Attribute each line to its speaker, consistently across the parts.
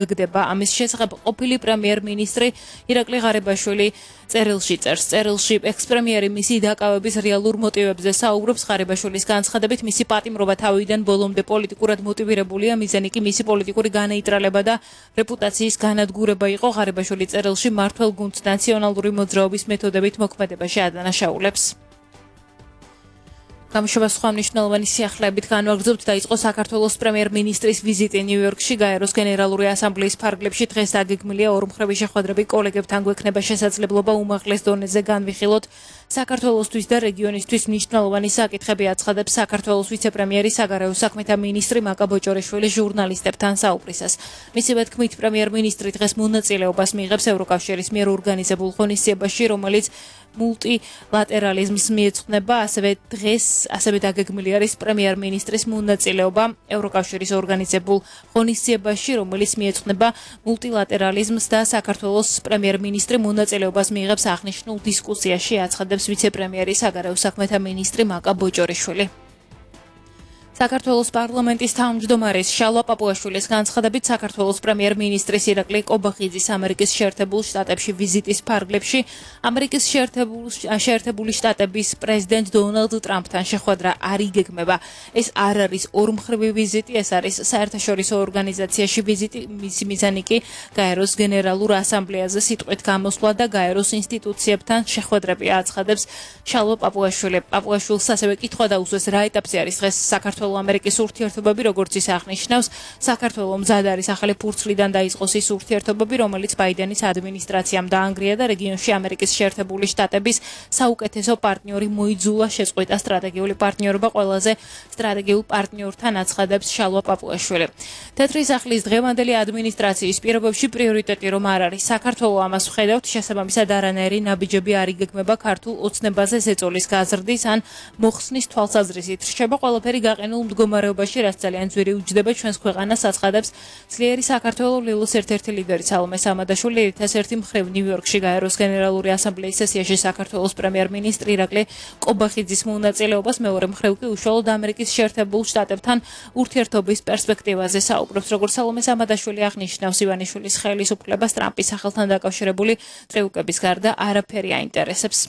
Speaker 1: გდება ამის შესახებ ყოფილი პრემიერ-მინისტრი ირაკლი ღარიბაშვილი წერილში წერს. წერილში ექს-პრემიერი მისი დაკავების რეალურ მოტივებზე საუბრობს. ღარიბაშვილის განცხადებით მისი პატიმრობა თავიდან ბოლომდე პოლიტიკურად მოტივირებულია, მიზანი კი მისი პოლიტიკური განეიტრალება და რეპუტაციის განადგურება იყო. ღარიბაშვილი წერილში მმართველ გუნდს ნაციონალური მოძრაობის მეთოდებით მოქმედებაში ადანაშაულებს. გამშვება სხვა მნიშვნელოვანი სიახლეებით განვაგრძობთ. დაიწყო საქართველოს პრემიერ-მინისტრის ვიზიტი ნიუ-იორკში. გაეროს გენერალური ასამბლეის ფარგლებში დღეს დაგეგმილია ორმხრივი შეხვედრები. კოლეგებთან გვექნება შესაძლებლობა უმაღლეს დონეზე განვიხილოთ საქართველოსთვის და რეგიონისთვის მნიშვნელოვანი საკითხები, აცხადებს საქართველოს ვიცე-პრემიერი საგარეო საქმეთა მინისტრი მაკა ბოჭორიშვილი ჟურნალისტებთან საუბრისას. მისივე თქმით, პრემიერ-მინისტრი დღეს მონაწილეობას მიიღებს ევროკავშირის მიერ ორგანიზებულ ღონისძიებაში, რომელიც მულტილატერალიზმს მიეძღვნება. ასევე დაგეგმილი არის პრემიერ-მინისტრის მონაწილეობა ევროკავშირის ორგანიზებულ ღონისძიებაში, რომელიც მიეძღვნება მულტილატერალიზმს და საქართველოს პრემიერ-მინისტრი მონაწილეობას მიიღებს აღნიშნულ დისკუსიაში, აცხადებს ვიცე-პრემიერი საგარეო საქმეთა მინისტრი მაკა ბოჭორიშვილი. საქართველოს პარლამენტის თავმჯდომარის შალვა პაპუაშვილის განცხადებით, საქართველოს პრემიერ-მინისტრის ირაკლი კობახიძის ამერიკის შეერთებულ შტატებში ვიზიტის ფარგლებში ამერიკის შეერთებული შტატების პრეზიდენტ დონალდ ტრამპთან შეხვედრა არ იგეგმება. ეს არ არის ორმხრივი ვიზიტი, ეს არის საერთაშორისო ორგანიზაციაში ვიზიტი. მისი მიზანი კი გაეროს გენერალურ ასამბლეაზე სიტყვით გამოსვლა და გაეროს ინსტიტუციებთან შეხვედრები, აცხადებს შალვა პაპუაშვილი. პაპუაშვილს ასევე კითხვა დაუსვეს, რა ეტაპზე არის დღეს საქართველოს ამერიკის ურთიერთობები, როგორც ის აღნიშნავს, საქართველოს მზად არის ახალი ფურცლიდან დაიწყოს ის ურთიერთობები, რომელიც ბაიდენის ადმინისტრაციამ დაანგრია და რეგიონში ამერიკის შეერთებული შტატების საუკეთესო პარტნიორი მოიძულა შეწყვიტა სტრატეგიული პარტნიორობა ყველაზე სტრატეგიულ პარტნიორთან, აცხადებს შალვა პაპუაშვილი. თეთრი სახლის დღევანდელი ადმინისტრაციის პირობებში პრიორიტეტი რომ არ არის საქართველოს, ამას ვხედავთ, შესაბამისად არანაირი ნაბიჯები არ იგეგმება ქართულ ოცნებაზე ზეწოლის გაზრდის ან მოხსნის თვალსაზრისით. რჩება ყველაფერი გაყინულ მდგომარეობაში, რაც ძალიან ძვირი უჯდება ჩვენს ქვეყანას, აცხადებს ძლიერი საქართველოს ლილოს ერთ-ერთი ლიდერი სალომე სამადაშვილი. ერთ-ერთი მხრივ ნიუ-იორკში გაეროს გენერალური ასამბლეის სესიაში საქართველოს პრემიერ-მინისტრი ირაკლი კობახიძის მონაწილეობას, მეორე მხრივ კი უშუალოდ ამერიკის შეერთებულ შტატებთან ურთიერთობის პერსპექტივაზე საუბრობს. როგორც სალომე სამადაშვილი აღნიშნავს, ივანიშვილის ხელისუფლებას ტრამპის სახელთან დაკავშირებული ტრიუკების გარდა არაფერი აინტერესებს.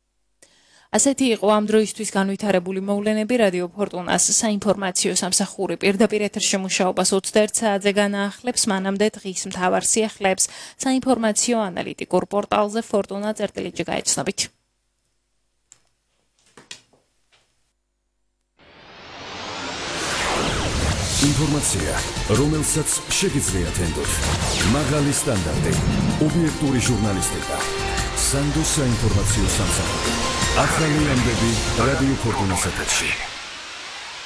Speaker 1: ასეთი იყო ამ დროისთვის განვითარებული მოვლენები. რადიო ფორტუნას საინფორმაციო სამსახური პირდაპირ ეთერში მუშაობას 21 საათზე განაახლებს. მანამდე დღის მთავარ სიახლეებს საინფორმაციო ანალიტიკურ პორტალზე fortuna.gr გაეცნობით.
Speaker 2: ინფორმაცია, რომელსაც შეგიძლიათ ენდოთ. მაღალი სტანდარტი, ობიექტური ჟურნალისტიკა. სანდოს საინფორმაციო სამსახური. ახალი ამბები რადიო ფორტუნას ეთერში.